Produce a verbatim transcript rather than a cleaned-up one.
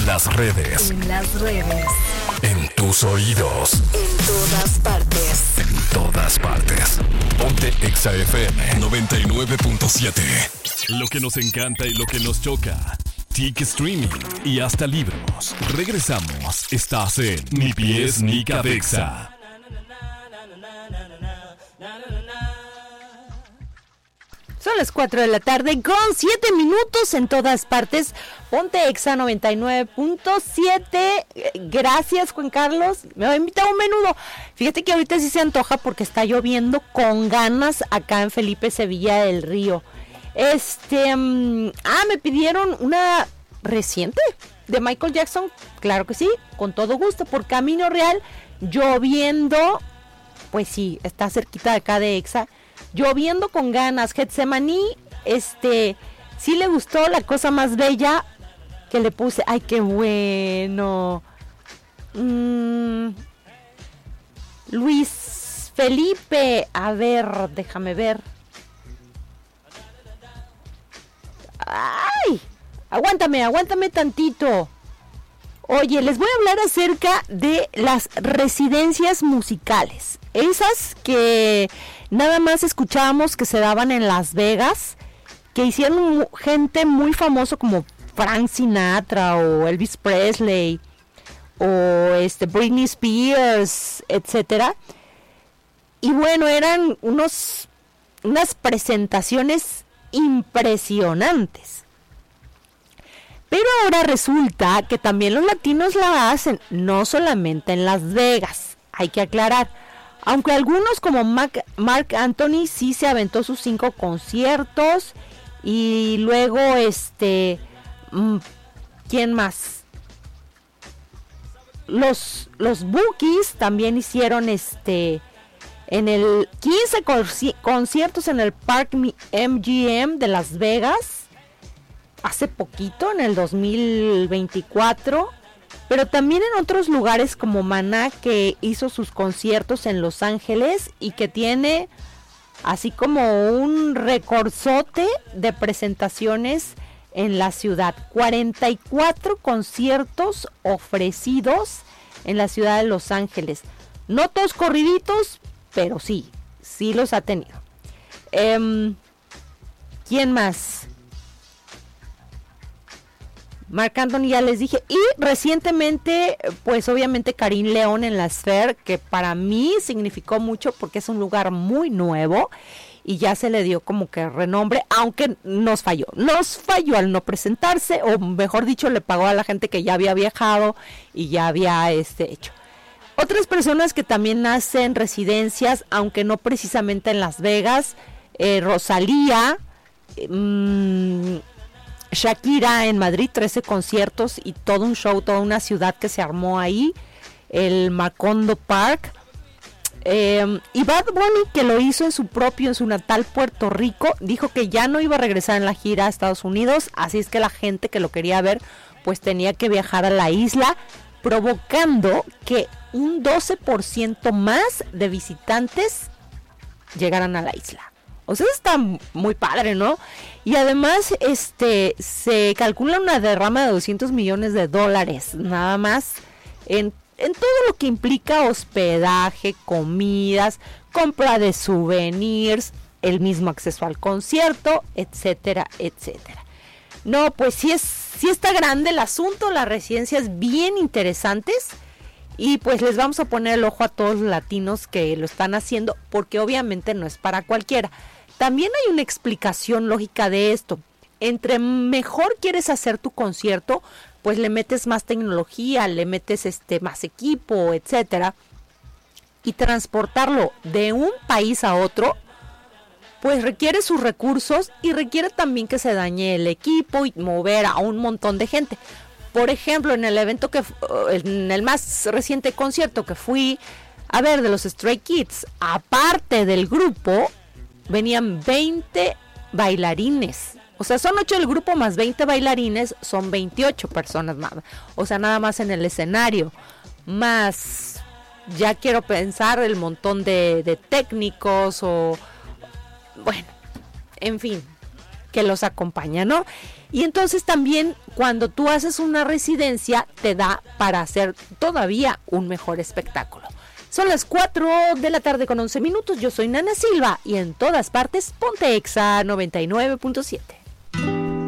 las redes. En las redes. En tus oídos. En todas partes. En todas partes. Ponte Exa F M noventa y nueve punto siete. Lo que nos encanta y lo que nos choca. Tic streaming y hasta libros. Regresamos. Estás en Ni Pies Ni Cabeza. Son las cuatro de la tarde con siete minutos en todas partes. Ponte Exa noventa y nueve punto siete. Gracias, Juan Carlos. Me va a invitar a un menudo. Fíjate que ahorita sí se antoja porque está lloviendo con ganas acá en Felipe Sevilla del Río. Este, um, ah, me pidieron una reciente de Michael Jackson. Claro que sí, con todo gusto. Por Camino Real, lloviendo. Pues sí, está cerquita de acá de Exa. Lloviendo con ganas. Getsemaní, este, sí le gustó La Cosa Más Bella, que le puse. Ay, qué bueno. Mm, Luis Felipe, a ver, déjame ver. Ay, aguántame, aguántame tantito. Oye, les voy a hablar acerca de las residencias musicales. Esas que nada más escuchábamos que se daban en Las Vegas, que hicieron gente muy famosa como Frank Sinatra o Elvis Presley o este Britney Spears, etcétera. Y bueno, eran unos unas presentaciones impresionantes. Pero ahora resulta que también los latinos la hacen, no solamente en Las Vegas, hay que aclarar. Aunque algunos como Mac, Marc Anthony sí se aventó sus cinco conciertos. Y luego este... ¿Quién más? Los, los Bookies también hicieron este... En el quince conciertos en el Park M G M de Las Vegas. Hace poquito, en el dos mil veinticuatro. Pero también en otros lugares como Maná, que hizo sus conciertos en Los Ángeles y que tiene así como un recordzote de presentaciones en la ciudad. cuarenta y cuatro conciertos ofrecidos en la ciudad de Los Ángeles. No todos corriditos, pero sí, sí los ha tenido. Eh, ¿Quién más? Marc Anthony, ya les dije. Y recientemente, pues obviamente Karim León en la Sphere, que para mí significó mucho porque es un lugar muy nuevo y ya se le dio como que renombre, aunque nos falló. Nos falló al no presentarse, o mejor dicho, le pagó a la gente que ya había viajado y ya había este hecho. Otras personas que también hacen residencias, aunque no precisamente en Las Vegas, eh, Rosalía, mmm, Shakira en Madrid, trece conciertos y todo un show, toda una ciudad que se armó ahí, el Macondo Park. Eh, y Bad Bunny, que lo hizo en su propio, en su natal Puerto Rico, dijo que ya no iba a regresar en la gira a Estados Unidos, así es que la gente que lo quería ver, pues tenía que viajar a la isla, provocando que un doce por ciento más de visitantes llegaran a la isla. O sea, está muy padre, ¿no? Y además, este, se calcula una derrama de doscientos millones de dólares, nada más, en, en todo lo que implica hospedaje, comidas, compra de souvenirs, el mismo acceso al concierto, etcétera, etcétera. No, pues sí, es, sí está grande el asunto, las residencias bien interesantes. Y pues les vamos a poner el ojo a todos los latinos que lo están haciendo, porque obviamente no es para cualquiera. También hay una explicación lógica de esto. Entre mejor quieres hacer tu concierto, pues le metes más tecnología, le metes este más equipo, etcétera. Y transportarlo de un país a otro, pues requiere sus recursos y requiere también que se dañe el equipo y mover a un montón de gente. Por ejemplo, en el evento que, en el más reciente concierto que fui a ver de los Stray Kids, aparte del grupo, venían veinte bailarines. O sea, son ocho del grupo más veinte bailarines, son veintiocho personas más. O sea, nada más en el escenario. Más, ya quiero pensar, el montón de, de técnicos o... Bueno, en fin. que los acompaña, ¿no? Y entonces también cuando tú haces una residencia te da para hacer todavía un mejor espectáculo. Son las cuatro de la tarde con once minutos, yo soy Nana Silva y en todas partes Ponte Exa noventa y nueve punto siete.